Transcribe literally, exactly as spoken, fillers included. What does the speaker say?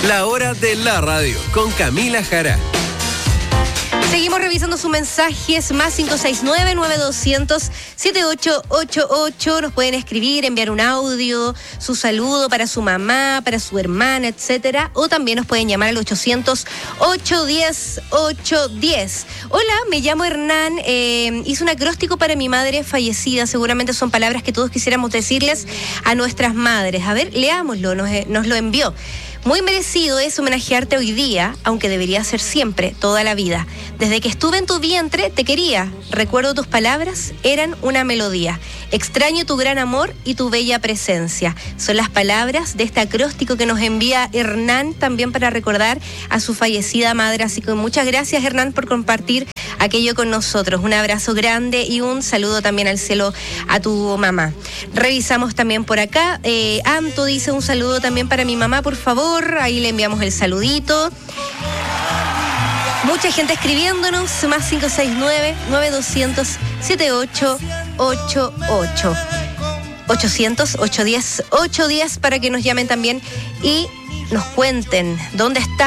La hora de la radio con Camila Jara. Seguimos revisando sus mensajes, más cinco seis nueve, nueve dos cero cero, siete ocho ocho ocho. Nos pueden escribir, enviar un audio, su saludo para su mamá, para su hermana, etcétera. O también nos pueden llamar al ochocientos, ochocientos diez, ochocientos diez. Hola, me llamo Hernán. Eh, hice un acróstico para mi madre fallecida. Seguramente son palabras que todos quisiéramos decirles a nuestras madres. A ver, leámoslo, nos, nos lo envió. Muy merecido es homenajearte hoy día, aunque debería ser siempre, toda la vida. Desde que estuve en tu vientre te quería. Recuerdo tus palabras, eran una melodía. Extraño tu gran amor y tu bella presencia. Son las palabras de este acróstico que nos envía Hernán también para recordar a su fallecida madre. Así que muchas gracias, Hernán, por compartir aquello con nosotros. Un abrazo grande y un saludo también al cielo a tu mamá. Revisamos también por acá. Eh, Anto dice un saludo también para mi mamá, por favor. Ahí le enviamos el saludito. Mucha gente escribiéndonos, más cinco seis nueve, nueve dos cero cero, siete ocho ocho ocho. ochocientos, ochocientos diez, ochocientos diez para que nos llamen también y nos cuenten dónde están.